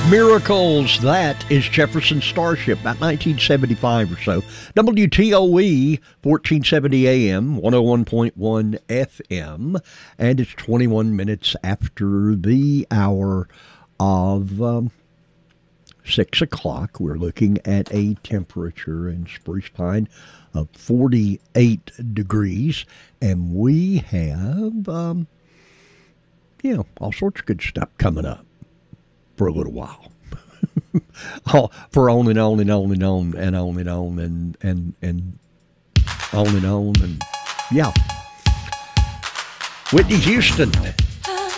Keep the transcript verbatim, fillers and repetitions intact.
Miracles, that is Jefferson Starship, about nineteen seventy-five or so. W T O E, fourteen seventy A M, one oh one point one F M, and it's twenty-one minutes after the hour of um, six o'clock. We're looking at a temperature in Spruce Pine of forty-eight degrees, and we have, um, you know, all sorts of good stuff coming up for a little while. oh, for on and on and on and on and on and on and and and on and on and yeah. Whitney Houston.